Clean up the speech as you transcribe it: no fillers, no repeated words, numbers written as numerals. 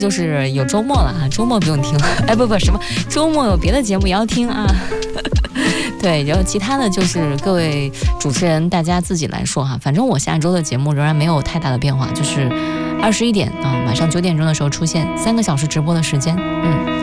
就是有周末了啊，周末不用听了，哎不什么，周末有别的节目也要听啊。对，然后其他的就是各位主持人大家自己来说哈，反正我下周的节目仍然没有太大的变化，就是21点啊，晚上9点钟的时候出现，3个小时直播的时间，